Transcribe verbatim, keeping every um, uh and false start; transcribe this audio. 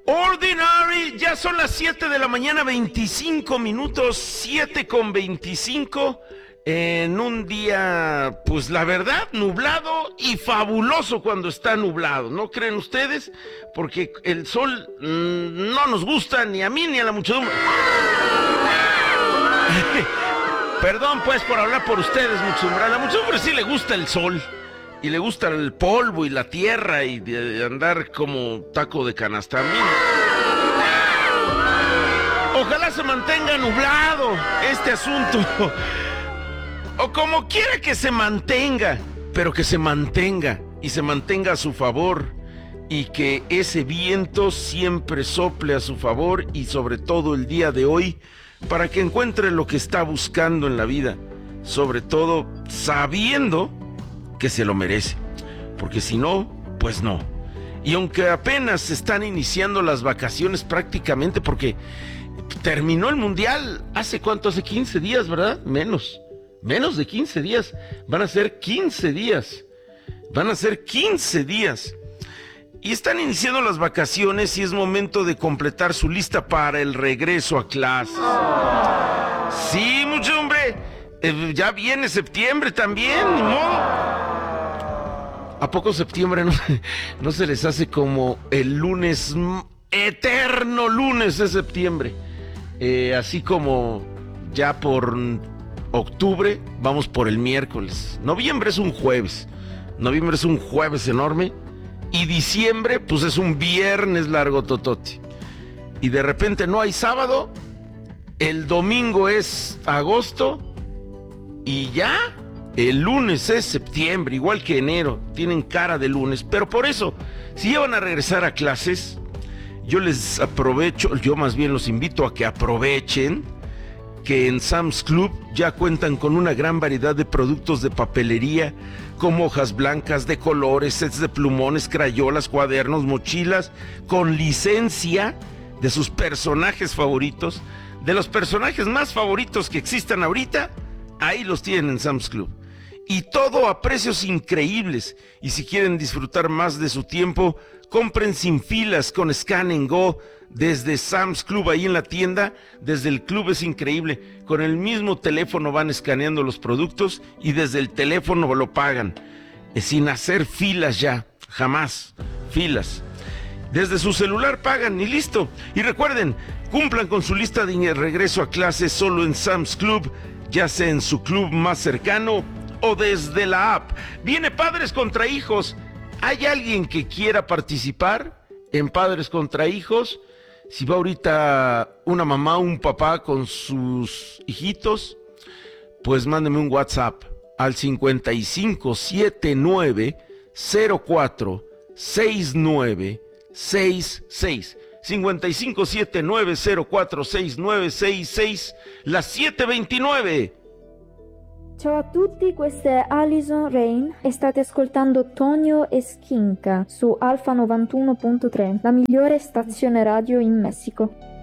Ordinary, ya son las siete de la mañana, veinticinco minutos, siete con veinticinco, en un día, pues la verdad, nublado y fabuloso cuando está nublado, ¿no creen ustedes? Porque el sol mmm, no nos gusta ni a mí ni a la muchedumbre. Perdón pues por hablar por ustedes, muchedumbre. A la muchedumbre sí le gusta el sol. Y le gusta el polvo y la tierra y de andar como taco de canasta. Ojalá se mantenga nublado este asunto. O como quiera que se mantenga, pero que se mantenga y se mantenga a su favor. Y que ese viento siempre sople a su favor y sobre todo el día de hoy para que encuentre lo que está buscando en la vida. Sobre todo sabiendo que se lo merece, porque si no, pues no. Y aunque apenas están iniciando las vacaciones prácticamente, porque terminó el mundial hace cuánto, hace quince días, ¿verdad? Menos, menos de quince días, van a ser quince días, van a ser quince días. Y están iniciando las vacaciones y es momento de completar su lista para el regreso a clases. Sí, mucho hombre, eh, ya viene septiembre también, ni modo. ¿A poco septiembre no, no se les hace como el lunes, eterno lunes de septiembre? Eh, así como ya por octubre vamos por el miércoles. Noviembre es un jueves. Noviembre es un jueves enorme. Y diciembre, pues es un viernes largo totote. Y de repente no hay sábado. El domingo es agosto. Y ya. El lunes es septiembre, igual que enero, tienen cara de lunes, pero por eso, si ya van a regresar a clases, yo les aprovecho, yo más bien los invito a que aprovechen que en Sam's Club ya cuentan con una gran variedad de productos de papelería, como hojas blancas de colores, sets de plumones, crayolas, cuadernos, mochilas, con licencia de sus personajes favoritos, de los personajes más favoritos que existan ahorita, ahí los tienen en Sam's Club. Y todo a precios increíbles. Y si quieren disfrutar más de su tiempo, compren sin filas con Scan and Go desde Sam's Club ahí en la tienda. Desde el club es increíble. Con el mismo teléfono van escaneando los productos y desde el teléfono lo pagan. Eh, sin hacer filas ya. Jamás. Filas. Desde su celular pagan y listo. Y recuerden, cumplan con su lista de regreso a clases solo en Sam's Club, ya sea en su club más cercano o desde la app. Viene Padres contra Hijos. ¿Hay alguien que quiera participar en Padres contra Hijos? Si va ahorita una mamá o un papá con sus hijitos, pues mándeme un WhatsApp al cincuenta y cinco setenta y nueve cero cuatro sesenta y nueve sesenta y seis. cincuenta y cinco setenta y nueve cero cuatro sesenta y nueve sesenta y seis, las siete veintinueve. Ciao a tutti, questa è Alison Rain e state ascoltando Tonio e Skinka su Alfa novantuno punto tre, la migliore stazione radio in Messico.